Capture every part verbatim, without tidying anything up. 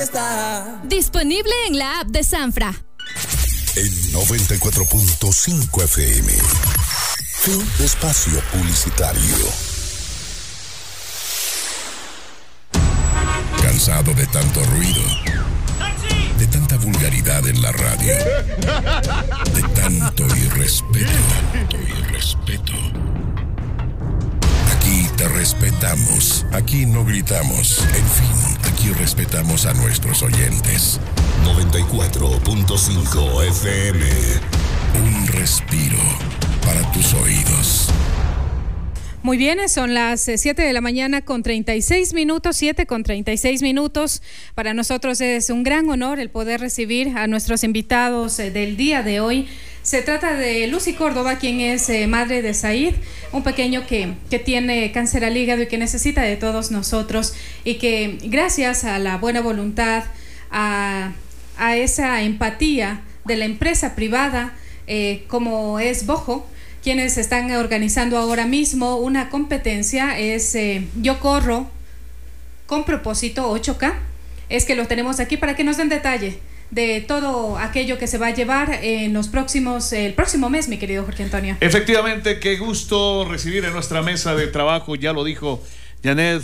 Disponible en la app de Sanfra. En noventa y cuatro punto cinco F M. Fin de espacio publicitario. ¿Cansado de tanto ruido? De tanta vulgaridad en la radio. De tanto irrespeto. Tanto irrespeto. Aquí te respetamos. Aquí no gritamos. En fin, aquí respetamos a nuestros oyentes. noventa y cuatro punto cinco F M. Un respiro para tus oídos. Muy bien, son las siete de la mañana con treinta y seis minutos, siete con treinta y seis minutos. Para nosotros es un gran honor el poder recibir a nuestros invitados del día de hoy. Se trata de Lucy Córdoba, quien es eh, madre de Said, un pequeño que, que tiene cáncer al hígado y que necesita de todos nosotros, y que gracias a la buena voluntad, a, a esa empatía de la empresa privada eh, como es Bojo, quienes están organizando ahora mismo una competencia, es eh, Yo Corro con Propósito ocho K, es que los tenemos aquí para que nos den detalle de todo aquello que se va a llevar en los próximos, el próximo mes, mi querido Jorge Antonio. Efectivamente, qué gusto recibir en nuestra mesa de trabajo, ya lo dijo Janet,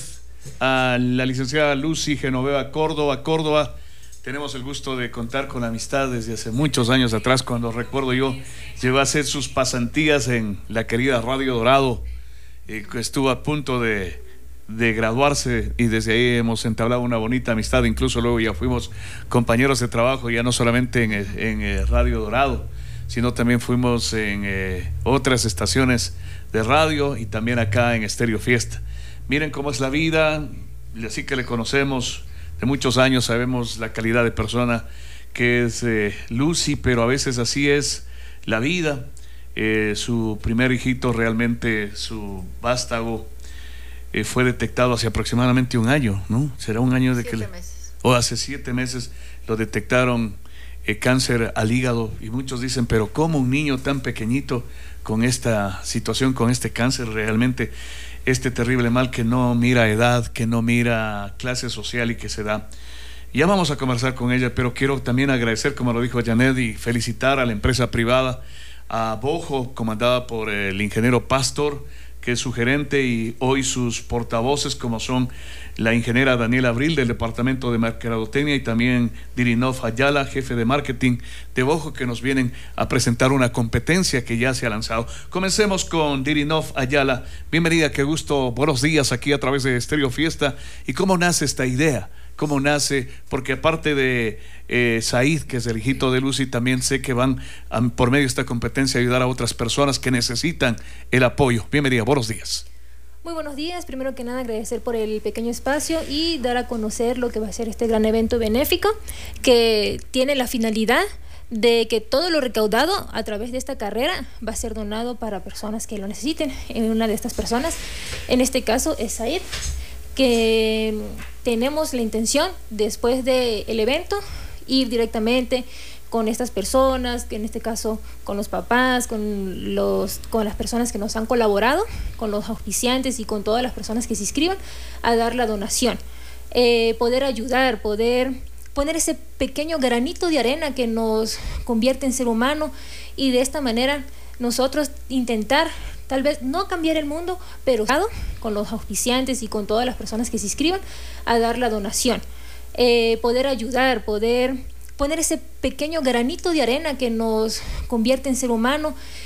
a la licenciada Lucy Genoveva Córdoba. Córdoba, tenemos el gusto de contar con la amistad desde hace muchos años atrás, cuando recuerdo yo llegó a hacer sus pasantías en la querida Radio Dorado, eh, estuvo a punto de, de graduarse, y desde ahí hemos entablado una bonita amistad. Incluso luego ya fuimos compañeros de trabajo, ya no solamente en, en, en Radio Dorado, sino también fuimos en eh, otras estaciones de radio y también acá en Estéreo Fiesta. Miren cómo es la vida, así que le conocemos de muchos años, sabemos la calidad de persona que es eh, Lucy, pero a veces así es la vida. Eh, su primer hijito, realmente su vástago, eh, fue detectado hace aproximadamente un año, ¿no? Será un año de siete que le, meses. o hace siete meses lo detectaron eh, cáncer al hígado, y muchos dicen, pero ¿cómo un niño tan pequeñito con esta situación, con este cáncer, realmente este terrible mal que no mira edad, que no mira clase social y que se da? Ya vamos a conversar con ella, pero quiero también agradecer, como lo dijo Janet, y felicitar a la empresa privada, a Bojo, comandada por el ingeniero Pastor, que es su gerente, y hoy sus portavoces, como son la ingeniera Daniela Abril del departamento de mercadotecnia, y también Dirinov Ayala, jefe de marketing de Bojo, que nos vienen a presentar una competencia que ya se ha lanzado. Comencemos con Dirinov Ayala. Bienvenida, qué gusto, buenos días aquí a través de Estéreo Fiesta. ¿Y cómo nace esta idea? ¿Cómo nace? Porque aparte de eh, Said, que es el hijito de Lucy, también sé que van a, por medio de esta competencia, a ayudar a otras personas que necesitan el apoyo. Bienvenida, buenos días. Muy buenos días. Primero que nada, agradecer por el pequeño espacio y dar a conocer lo que va a ser este gran evento benéfico, que tiene la finalidad de que todo lo recaudado a través de esta carrera va a ser donado para personas que lo necesiten. En una de estas personas, en este caso, es Said, que tenemos la intención, después del evento, ir directamente con estas personas, que en este caso con los papás, con, los, con las personas que nos han colaborado, con los auspiciantes y con todas las personas que se inscriban, a dar la donación. Eh, poder ayudar, poder poner ese pequeño granito de arena que nos convierte en ser humano, y de esta manera nosotros intentar tal vez no cambiar el mundo, pero con los auspiciantes y con todas las personas que se inscriban, a dar la donación. Eh, poder ayudar, poder poner ese pequeño granito de arena que nos convierte en ser humano,